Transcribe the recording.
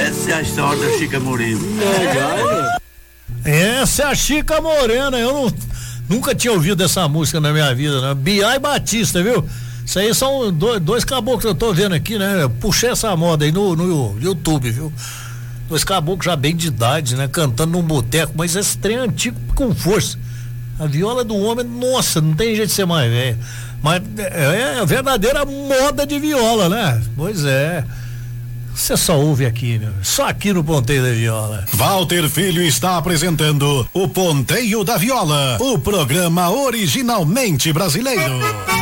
Essa é a história da Chica Morena. Essa é a Chica Morena. Eu nunca tinha ouvido essa música na minha vida, né? Bia e Batista, viu? Isso aí são dois caboclos que eu tô vendo aqui, né? Eu puxei essa moda aí no YouTube, viu? Dois caboclos já bem de idade, né? Cantando num boteco, mas esse trem é antigo com força. A viola do homem, nossa, não tem jeito de ser mais velho. Mas é a verdadeira moda de viola, né? Pois é. Você só ouve aqui, né? Só aqui no Ponteio da Viola. Walter Filho está apresentando o Ponteio da Viola, o programa originalmente brasileiro.